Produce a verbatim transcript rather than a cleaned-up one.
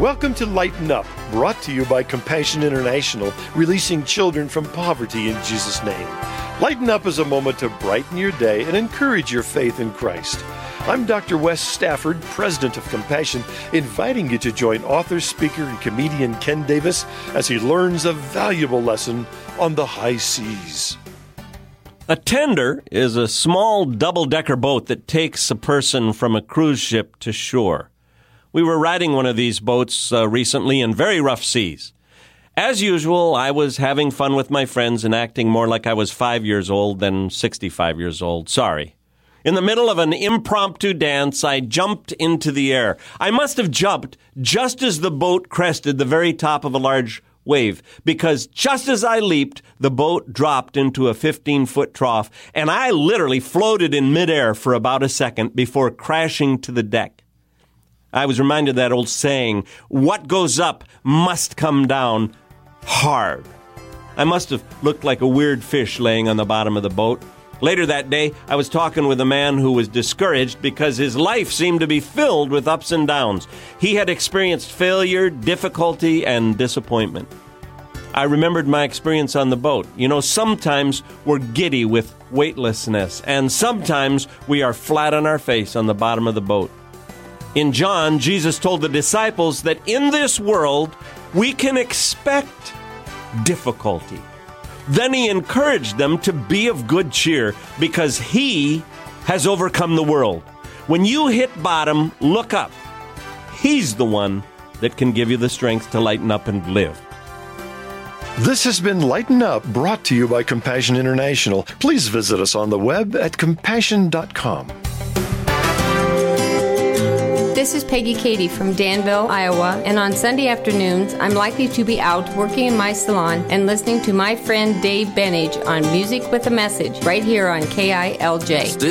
Welcome to Lighten Up, brought to you by Compassion International, releasing children from poverty in Jesus' name. Lighten Up is a moment to brighten your day and encourage your faith in Christ. I'm Doctor Wes Stafford, President of Compassion, inviting you to join author, speaker, and comedian Ken Davis as he learns a valuable lesson on the high seas. A tender is a small double-decker boat that takes a person from a cruise ship to shore. We were riding one of these boats uh, recently in very rough seas. As usual, I was having fun with my friends and acting more like I was five years old than sixty-five years old. Sorry. In the middle of an impromptu dance, I jumped into the air. I must have jumped just as the boat crested the very top of a large wave, because just as I leaped, the boat dropped into a fifteen-foot trough, and I literally floated in midair for about a second before crashing to the deck. I was reminded of that old saying, what goes up must come down hard. I must have looked like a weird fish laying on the bottom of the boat. Later that day, I was talking with a man who was discouraged because his life seemed to be filled with ups and downs. He had experienced failure, difficulty, and disappointment. I remembered my experience on the boat. You know, sometimes we're giddy with weightlessness, and sometimes we are flat on our face on the bottom of the boat. In John, Jesus told the disciples that in this world, we can expect difficulty. Then he encouraged them to be of good cheer because he has overcome the world. When you hit bottom, look up. He's the one that can give you the strength to lighten up and live. This has been Lighten Up, brought to you by Compassion International. Please visit us on the web at compassion dot com. This is Peggy Katie from Danville, Iowa, and on Sunday afternoons, I'm likely to be out working in my salon and listening to my friend Dave Benage on Music with a Message right here on K I L J.